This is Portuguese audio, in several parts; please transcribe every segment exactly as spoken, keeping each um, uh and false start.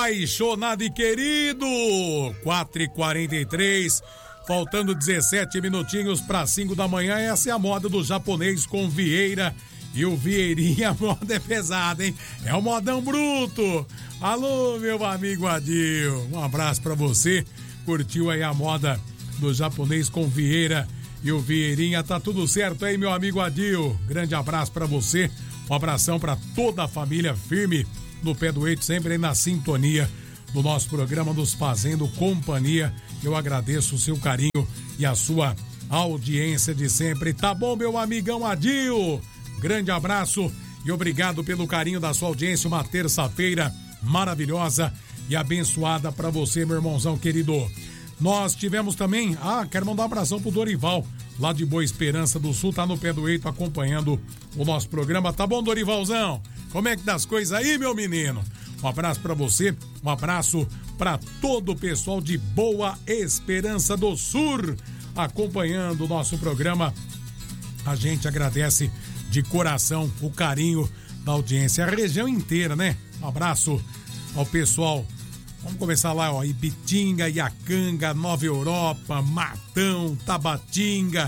Apaixonado e querido, quatro e quarenta e três, faltando dezessete minutinhos para cinco da manhã. Essa é a moda do japonês com Vieira. E o Vieirinha, a moda é pesada, hein? É o modão bruto. Alô, meu amigo Adil, um abraço para você. Curtiu aí a moda do japonês com Vieira e o Vieirinha? Tá tudo certo aí, meu amigo Adil? Grande abraço para você. Um abração para toda a família firme no pé do eito, sempre aí na sintonia do nosso programa, nos fazendo companhia. Eu agradeço o seu carinho e a sua audiência de sempre. Tá bom, meu amigão Adil? Grande abraço e obrigado pelo carinho da sua audiência. Uma terça-feira maravilhosa e abençoada para você, meu irmãozão querido. Nós tivemos também, ah, quero mandar um abração pro Dorival, lá de Boa Esperança do Sul, tá no pé do eito acompanhando o nosso programa. Tá bom, Dorivalzão? Como é que tá as coisas aí, meu menino? Um abraço pra você, um abraço pra todo o pessoal de Boa Esperança do Sul, acompanhando o nosso programa. A gente agradece de coração o carinho da audiência, a região inteira, né? Um abraço ao pessoal. Vamos começar lá, ó, Ibitinga, Iacanga, Nova Europa, Matão, Tabatinga,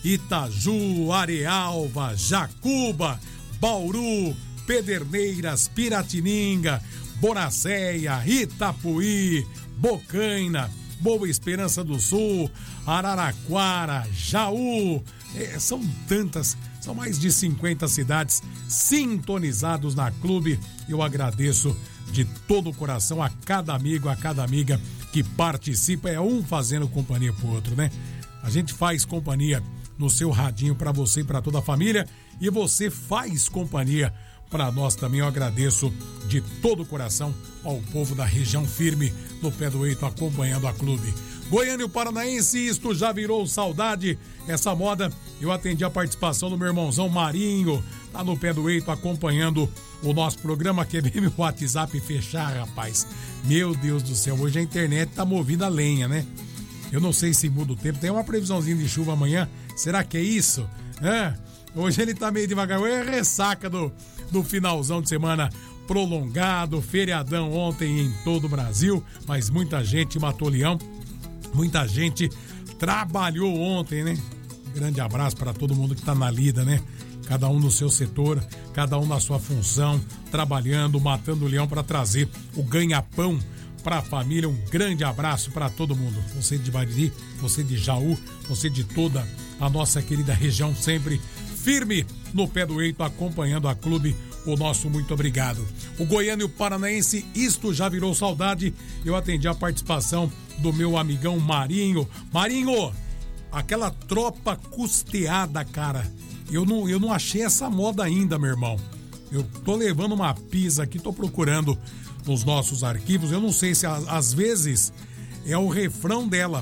Itaju, Arealva, Jacuba, Bauru, Pederneiras, Piratininga, Boracéia, Itapuí, Bocaina, Boa Esperança do Sul, Araraquara, Jaú. É, são tantas, são mais de cinquenta cidades sintonizados na Clube. Eu agradeço de todo o coração a cada amigo, a cada amiga que participa. É um fazendo companhia pro outro, né? A gente faz companhia no seu radinho para você e para toda a família, e você faz companhia para nós também. Eu agradeço de todo o coração ao povo da região firme no pé do eito acompanhando a Clube. Goiânia e Paranaense, isto já virou saudade. Essa moda, eu atendi a participação do meu irmãozão Marinho, tá no pé do eito acompanhando o nosso programa. Quer ver meu WhatsApp fechar, rapaz? Meu Deus do céu, hoje a internet tá movida a lenha, né? Eu não sei se muda o tempo, tem uma previsãozinha de chuva amanhã, será que é isso? É, hoje ele tá meio devagar, hoje é ressaca do, do finalzão de semana prolongado, feriadão ontem em todo o Brasil, mas muita gente matou leão, muita gente trabalhou ontem, né? Grande abraço para todo mundo que tá na lida, né? Cada um no seu setor, cada um na sua função, trabalhando, matando o leão para trazer o ganha-pão para a família. Um grande abraço para todo mundo. Você de Bariri, você de Jaú, você de toda a nossa querida região, sempre firme no pé do eito, acompanhando a Clube. O nosso muito obrigado. O Goiânia e o Paranaense, isto já virou saudade. Eu atendi a participação do meu amigão Marinho. Marinho, aquela tropa custeada, cara. Eu não, eu não achei essa moda ainda, meu irmão. Eu tô levando uma pisa aqui, tô procurando nos nossos arquivos. Eu não sei se às vezes é o refrão dela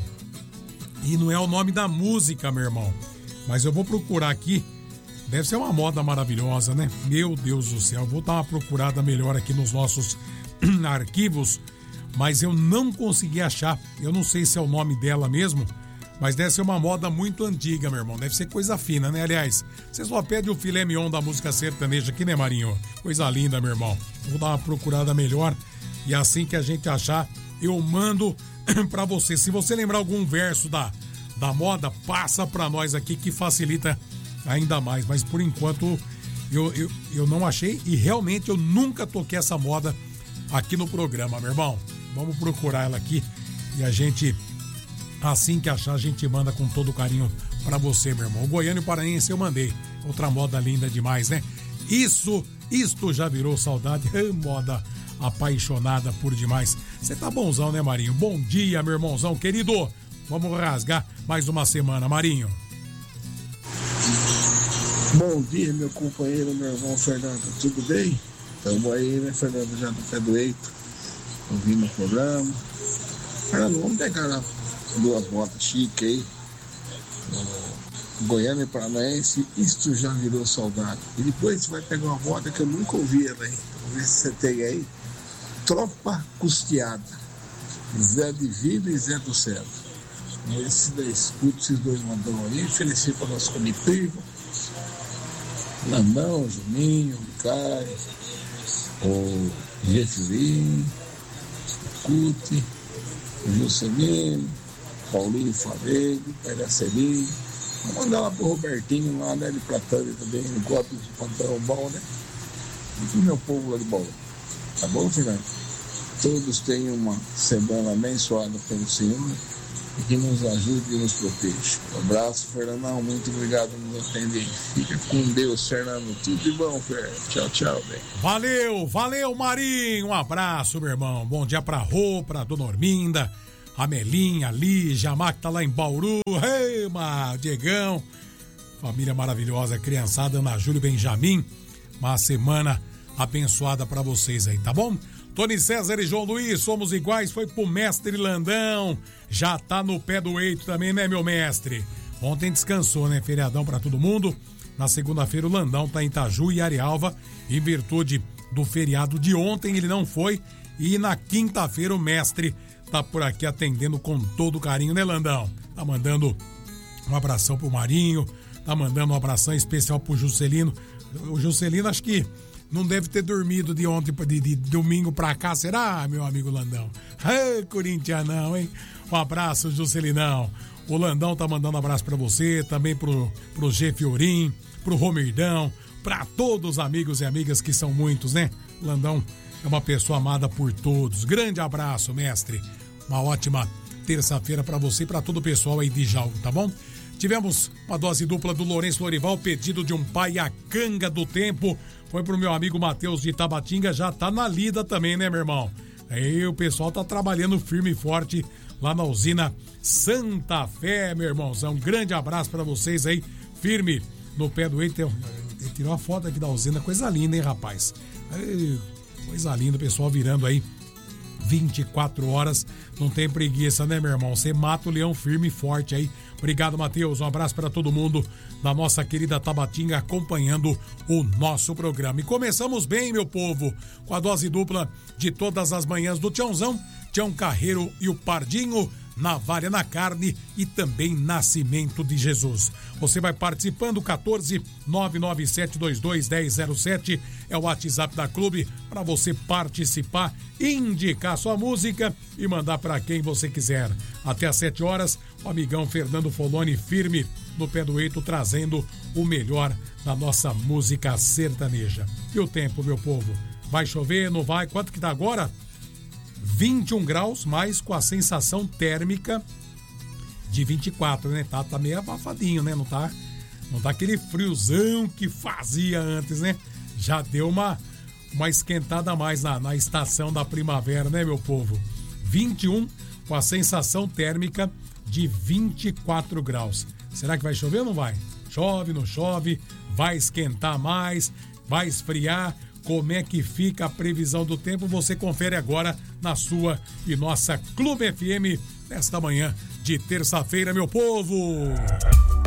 e não é o nome da música, meu irmão. Mas eu vou procurar aqui. Deve ser uma moda maravilhosa, né? Meu Deus do céu. Vou dar uma procurada melhor aqui nos nossos arquivos, mas eu não consegui achar. Eu não sei se é o nome dela mesmo, mas deve ser uma moda muito antiga, meu irmão. Deve ser coisa fina, né? Aliás, você só pede o filé mignon da música sertaneja aqui, né, Marinho? Coisa linda, meu irmão. Vou dar uma procurada melhor e assim que a gente achar, eu mando pra você. Se você lembrar algum verso da, da moda, passa pra nós aqui que facilita ainda mais. Mas por enquanto eu, eu, eu não achei e realmente eu nunca toquei essa moda aqui no programa, meu irmão. Vamos procurar ela aqui e a gente, assim que achar, a gente manda com todo carinho pra você, meu irmão. O Goiânia e Paraense eu mandei. Outra moda linda demais, né? Isso, isto já virou saudade. Moda apaixonada por demais. Você tá bonzão, né, Marinho? Bom dia, meu irmãozão querido. Vamos rasgar mais uma semana, Marinho. Bom dia, meu companheiro, meu irmão Fernando. Tudo bem? Estamos aí, né, Fernando? Já no pé do eito. Ouvindo o programa. Fernando, vamos pegar duas modas chiques aí. Goiânia e Paranaense, isto já virou saudade. E depois você vai pegar uma moda que eu nunca ouvi ela aí. Vamos ver se você tem aí. Tropa Custeada. Zé de Vida e Zé do Céu. Esse daí, escuta esses dois mandão aí. Felicito para nosso comitiva. Landão, Juninho, Caio, o Getulin, Cuti, o Juscelino, Paulinho Favego, Peracelino. Vamos mandar lá pro Robertinho lá, né, de Platânia também, ele gosta de pantalão bom, né? E pro meu povo lá de Bauru. Tá bom, Fernando? Todos tenham uma semana abençoada pelo Senhor e que nos ajude e nos proteja. Um abraço, Fernandão. Muito obrigado por nos atender. Fica com Deus, Fernando. Tudo de bom, Fer. Tchau, tchau, bem. Valeu, valeu, Marinho. Um abraço, meu irmão. Bom dia pra Rô, pra Dona Orminda, a Melinha, a Lígia, a Má que tá lá em Bauru. Ei, Má, Diegão. Família maravilhosa, criançada, Ana Júlia e Benjamin. Uma semana abençoada pra vocês aí, tá bom? Tony César e João Luiz, somos iguais, foi pro mestre Landão. Já tá no pé do eito também, né, meu mestre? Ontem descansou, né? Feriadão pra todo mundo. Na segunda-feira o Landão tá em Itaju e Arialva. Em virtude do feriado de ontem, ele não foi. E na quinta-feira o mestre tá por aqui atendendo com todo carinho, né, Landão? Tá mandando um abração pro Marinho. Tá mandando um abração especial pro Juscelino. O Juscelino acho que não deve ter dormido de ontem, de, de domingo pra cá, será, meu amigo Landão? Ei, corintianão, hein? Um abraço, Juscelinão. O Landão tá mandando um abraço pra você, também pro, pro G Fiorim, pro Romirdão, pra todos os amigos e amigas que são muitos, né? O Landão é uma pessoa amada por todos. Grande abraço, mestre. Uma ótima terça-feira pra você e pra todo o pessoal aí de Jalgo, tá bom? Tivemos uma dose dupla do Lourenço Lorival, pedido de um pai, a canga do tempo. Foi pro meu amigo Matheus de Tabatinga, já tá na lida também, né, meu irmão? Aí o pessoal tá trabalhando firme e forte lá na usina Santa Fé, meu irmãozão. Um grande abraço pra vocês aí, firme no pé do eito. Ele tirou a foto aqui da usina, coisa linda, hein, rapaz? Aí, coisa linda, o pessoal virando aí vinte e quatro horas, não tem preguiça, né, meu irmão? Você mata o leão firme e forte aí. Obrigado, Matheus. Um abraço para todo mundo da nossa querida Tabatinga acompanhando o nosso programa. E começamos bem, meu povo, com a dose dupla de todas as manhãs do Tiãozão, Tião Carreiro e o Pardinho, Navalha na Carne e também Nascimento de Jesus. Você vai participando, quatorze nove nove sete dois dois um zero zero sete é o WhatsApp da Clube para você participar, indicar sua música e mandar para quem você quiser. Até às sete horas, o amigão Fernando Foloni firme no pé do eito, trazendo o melhor da nossa música sertaneja. E o tempo, meu povo? Vai chover, não vai? Quanto que tá agora? vinte e um graus, mas com a sensação térmica de vinte e quatro, né? Tá, tá meio abafadinho, né? Não tá, não tá aquele friozão que fazia antes, né? Já deu uma, uma esquentada a mais na, na estação da primavera, né, meu povo? vinte e um com a sensação térmica de vinte e quatro graus. Será que vai chover ou não vai? Chove, não chove? Vai esquentar mais? Vai esfriar? Como é que fica a previsão do tempo? Você confere agora na sua e nossa Clube F M nesta manhã de terça-feira, meu povo.